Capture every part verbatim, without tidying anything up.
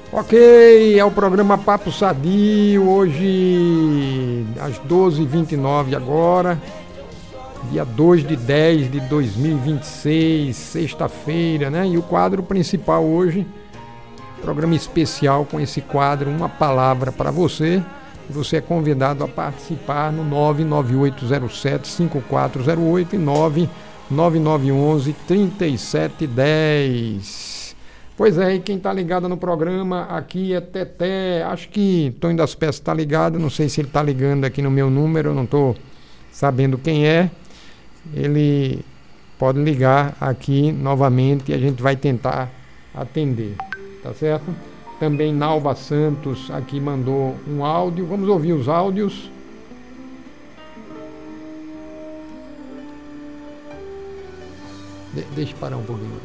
Ok, é o programa Papo Sadio, hoje às doze e vinte e nove agora, dia dois de dez de dois mil e vinte e seis, sexta-feira, né? E o quadro principal hoje, programa especial com esse quadro, uma palavra para você. Você é convidado a participar no nove nove oito zero sete cinco quatro zero oito e nove nove nove um um três sete um zero. Pois é, e quem está ligado no programa aqui é Teté. Acho que Tonho das Peças está ligado, não sei se ele está ligando aqui no meu número, eu não estou sabendo quem é. Ele pode ligar aqui novamente e a gente vai tentar atender, tá certo? Também Nalva Santos aqui mandou um áudio, vamos ouvir os áudios. De- deixa eu parar um pouquinho.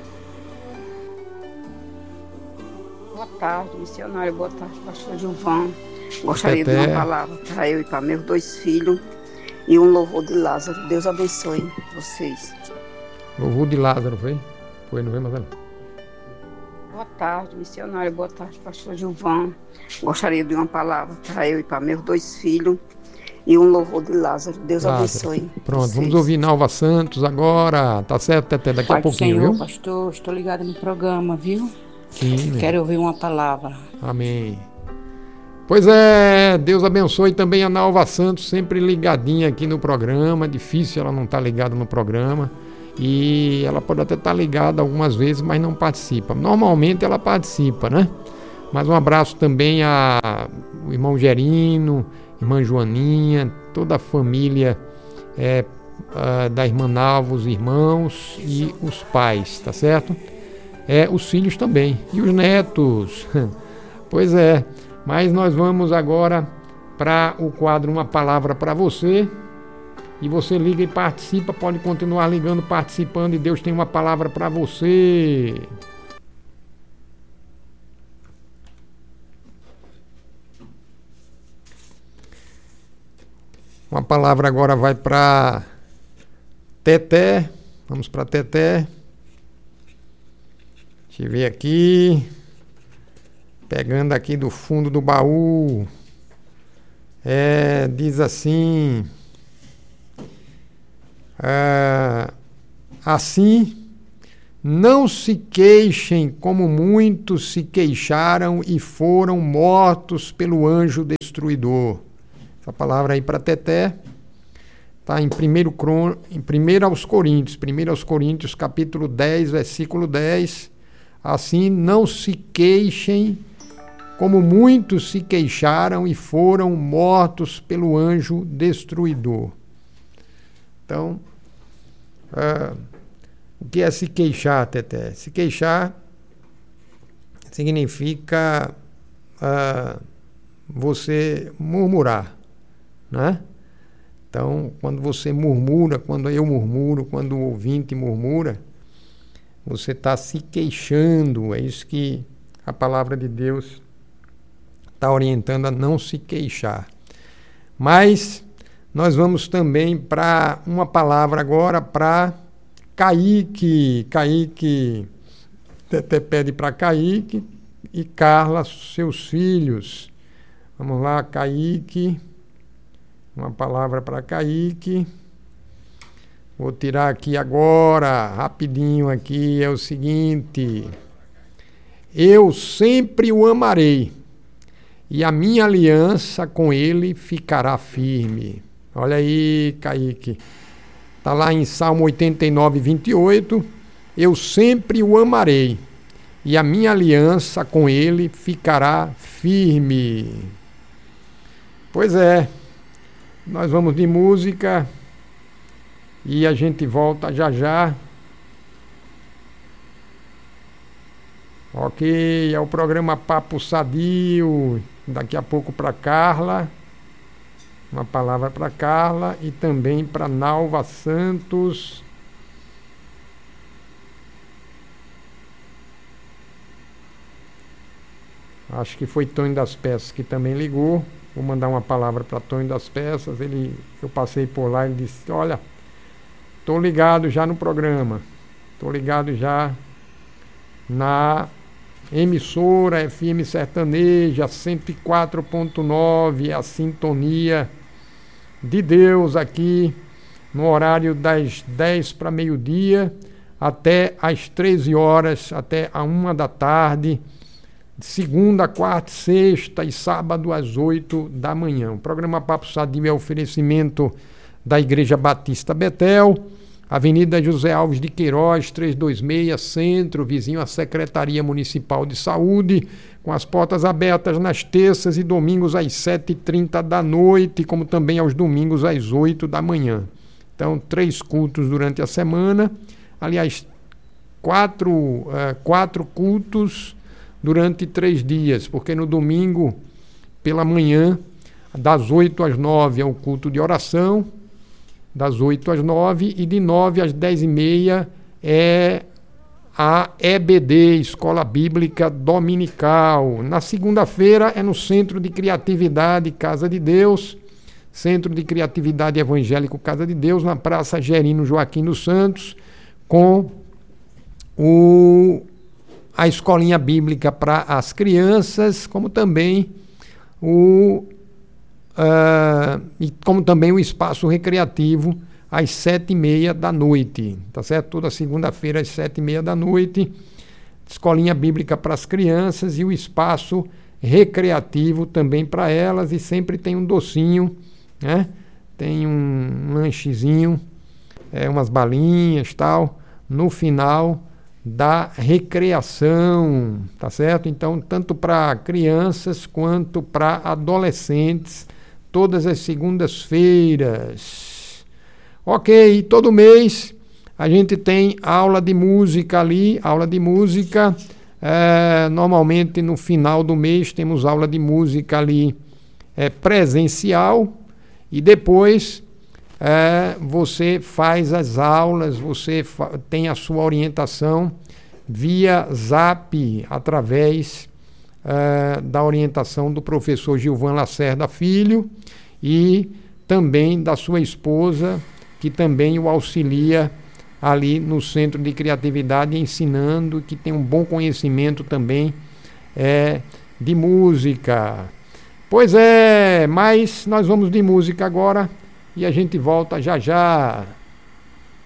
Boa tarde, missionário. Boa tarde, pastor Gilvan. Gostaria Teté. de uma palavra para eu e para meus dois filhos e um louvor de Lázaro. Deus abençoe vocês. Louvor de Lázaro, foi? Foi, não foi, Marcelo? Boa tarde, missionário. Boa tarde, pastor Gilvan. Gostaria de uma palavra para eu e para meus dois filhos e um louvor de Lázaro. Deus Lázaro. abençoe. Pronto, vocês. vamos ouvir Nalva Santos agora. Tá certo, Teté? Daqui Pai a do pouquinho, Senhor, viu? pastor, estou ligado no programa, viu? Sim, né? Quero ouvir uma palavra. Amém. Pois é, Deus abençoe também a Nalva Santos, sempre ligadinha aqui no programa. Difícil ela não estar ligada no programa. E ela pode até estar ligada algumas vezes, mas não participa. Normalmente ela participa, né? Mas um abraço também a o irmão Gerino, irmã Joaninha, toda a família é, a, da irmã Nalva, os irmãos e os pais, tá certo? É, os filhos também, e os netos. Pois é, mas nós vamos agora para o quadro Uma Palavra para Você. E você liga e participa, pode continuar ligando, participando, e Deus tem uma palavra para você. Uma palavra agora vai para Teté. Vamos para Teté. Deixa eu ver aqui. Pegando aqui do fundo do baú. É, diz assim. É, assim, não se queixem como muitos se queixaram e foram mortos pelo anjo destruidor. Essa palavra aí para Teté está em primeiro em primeiro aos Coríntios, primeiro aos Coríntios, capítulo dez, versículo dez. Assim, não se queixem como muitos se queixaram e foram mortos pelo anjo destruidor. Então, uh, o que é se queixar, Teté? Se queixar significa uh, você murmurar, né? Então, quando você murmura, quando eu murmuro, quando o ouvinte murmura, você está se queixando. É isso que a palavra de Deus está orientando a não se queixar. Mas nós vamos também para uma palavra agora para Kaique. Kaique, Teté pede para Kaique e Carla, seus filhos. Vamos lá, Kaique. Uma palavra para Kaique. Vou tirar aqui agora, rapidinho aqui, é o seguinte. Eu sempre o amarei, e a minha aliança com ele ficará firme. Olha aí, Kaique. Está lá em Salmo oitenta e nove, vinte e oito. Eu sempre o amarei, e a minha aliança com ele ficará firme. Pois é, nós vamos de música e a gente volta já já. Ok, é o programa Papo Sadio. Daqui a pouco para Carla. Uma palavra para Carla e também para Nalva Santos. Acho que foi Tonho das Peças que também ligou. Vou mandar uma palavra para Tonho das Peças. Ele, eu passei por lá e ele disse: olha, estou ligado já no programa. Estou ligado já na emissora F M Sertaneja cento e quatro ponto nove, a sintonia de Deus aqui no horário das dez para meio-dia até às treze horas, até a uma da tarde, segunda, quarta, sexta e sábado às oito da manhã. O programa Papo Sadio é oferecimento da Igreja Batista Betel, Avenida José Alves de Queiroz, trezentos e vinte e seis, Centro, vizinho à Secretaria Municipal de Saúde, com as portas abertas nas terças e domingos às sete e trinta da noite, como também aos domingos às oito da manhã. Então, três cultos durante a semana, aliás, quatro, uh, quatro cultos durante três dias, porque no domingo, pela manhã, das oito às nove é o culto de oração, das oito às nove, e de nove às dez e meia é a E B D, Escola Bíblica Dominical. Na segunda-feira é no Centro de Criatividade Casa de Deus, Centro de Criatividade Evangélico Casa de Deus, na Praça Gerino Joaquim dos Santos, com o, a escolinha bíblica para as crianças, como também o uh, e como também o espaço recreativo às sete e meia da noite, tá certo? Toda segunda-feira às sete e meia da noite, escolinha bíblica para as crianças e o espaço recreativo também para elas, e sempre tem um docinho, né? Tem um lanchezinho, é, umas balinhas, tal, no final da recreação, tá certo? Então, tanto para crianças quanto para adolescentes, todas as segundas-feiras. Ok, todo mês a gente tem aula de música ali, aula de música, é, normalmente no final do mês temos aula de música ali é, presencial, e depois é, você faz as aulas, você fa- tem a sua orientação via Zap, através é, da orientação do professor Gilvan Lacerda Filho e também da sua esposa, que também o auxilia ali no Centro de Criatividade, ensinando, que tem um bom conhecimento também é, de música. Pois é, mas nós vamos de música agora e a gente volta já já.